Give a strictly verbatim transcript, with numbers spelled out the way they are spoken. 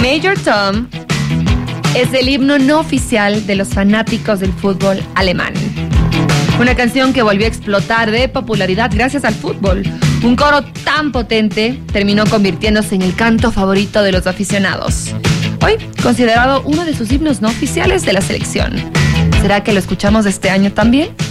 Major Tom es el himno no oficial de los fanáticos del fútbol alemán. Una canción que volvió a explotar de popularidad gracias al fútbol. Un coro tan potente terminó convirtiéndose en el canto favorito de los aficionados. Hoy considerado uno de sus himnos no oficiales de la selección. ¿Será que lo escuchamos este año también?